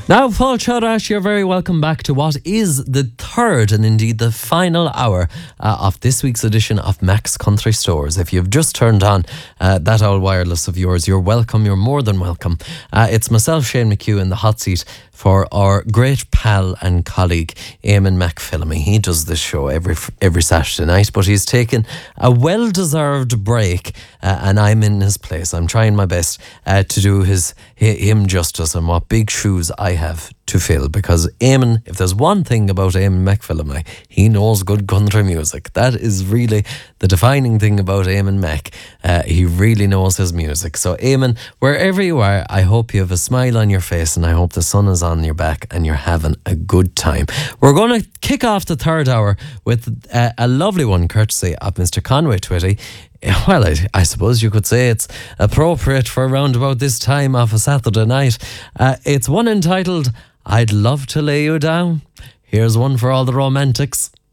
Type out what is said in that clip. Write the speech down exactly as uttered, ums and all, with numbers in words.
Now, Paul Chodash, you're very welcome back to what is the third and indeed the final hour uh, of this week's edition of Mac's Country Stores. If you've just turned on uh, that old wireless of yours, you're welcome, you're more than welcome. Uh, it's myself, Shane McHugh, in the hot seat for our great pal and colleague, Eamon McPhillamy. He does this show every every Saturday night, but he's taken a well-deserved break uh, and I'm in his place. I'm trying my best uh, to do his him justice and what big shoes I have to fill, because Eamon, if there's one thing about Eamon McPhillamy, he knows good country music. That is really the defining thing about Eamon Mac. Uh, he really knows his music. So Eamon, wherever you are, I hope you have a smile on your face and I hope the sun is on your back and you're having a good time. We're going to kick off the third hour with uh, a lovely one courtesy of Mister Conway Twitty. Well, I, I suppose you could say it's appropriate for around about this time of a Saturday night. Uh, it's one entitled, I'd Love to Lay You Down. Here's one for all the romantics.